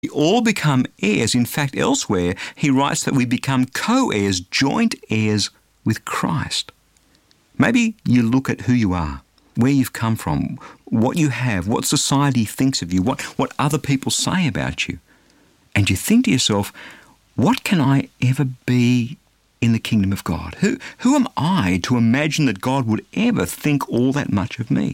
We all become heirs. In fact, elsewhere, he writes that we become co-heirs, joint heirs with Christ. Maybe you look at who you are, where you've come from, what you have, what society thinks of you, what other people say about you. And you think to yourself, what can I ever be in the kingdom of God? Who am I to imagine that God would ever think all that much of me?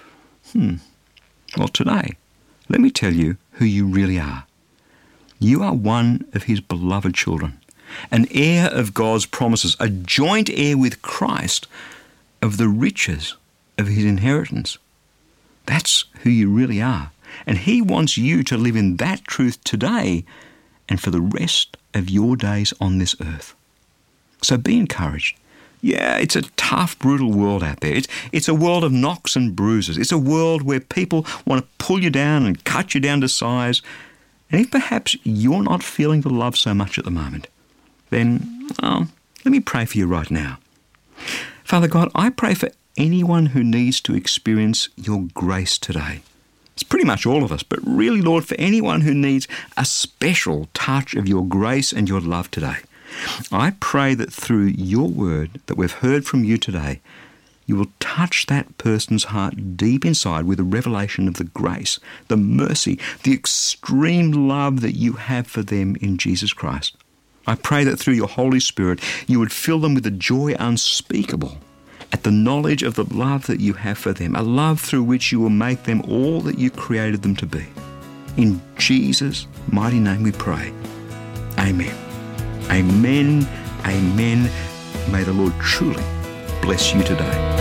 Well, today, let me tell you who you really are. You are one of his beloved children, an heir of God's promises, a joint heir with Christ of the riches of his inheritance. That's who you really are. And he wants you to live in that truth today and for the rest of your days on this earth. So be encouraged. Yeah, it's a tough, brutal world out there. It's a world of knocks and bruises. It's a world where people want to pull you down and cut you down to size. And if perhaps you're not feeling the love so much at the moment, then let me pray for you right now. Father God, I pray for anyone who needs to experience your grace today. It's pretty much all of us, but really, Lord, for anyone who needs a special touch of your grace and your love today, I pray that through your word that we've heard from you today, you will touch that person's heart deep inside with a revelation of the grace, the mercy, the extreme love that you have for them in Jesus Christ. I pray that through your Holy Spirit, you would fill them with a joy unspeakable at the knowledge of the love that you have for them, a love through which you will make them all that you created them to be. In Jesus' mighty name we pray. Amen. Amen. Amen. May the Lord truly bless you today.